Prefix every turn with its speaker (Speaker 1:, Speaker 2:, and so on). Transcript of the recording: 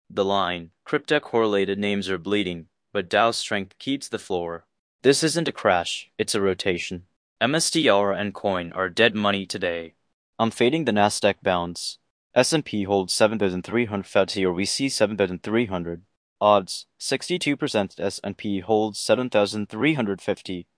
Speaker 1: The line, crypto-correlated names are bleeding, but Dow's strength keeps the floor. This isn't a crash, it's a rotation. MSTR and coin are dead money today. I'm fading the Nasdaq bounce. S&P holds 7,350 or we see 7,300. Odds, 62% S&P holds 7,350.